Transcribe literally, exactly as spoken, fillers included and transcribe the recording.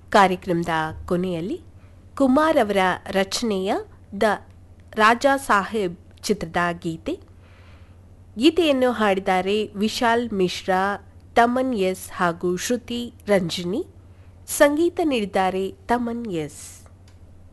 ಕಾರ್ಯಕ್ರಮದ ಕೊನೆಯಲ್ಲಿ ಕುಮಾರ್ ಅವರ ರಚನೆಯ ದ ರಾಜಾ ಸಾಹೇಬ್ ಚಿತ್ರದ ಗೀತೆ. ಗೀತೆಯನ್ನು ಹಾಡಿದ್ದಾರೆ ವಿಶಾಲ್ ಮಿಶ್ರಾ, ತಮನ್ ಎಸ್ ಹಾಗೂ ಶ್ರುತಿ ರಂಜನಿ. ಸಂಗೀತ ನೀಡಿದ್ದಾರೆ ತಮನ್ ಎಸ್.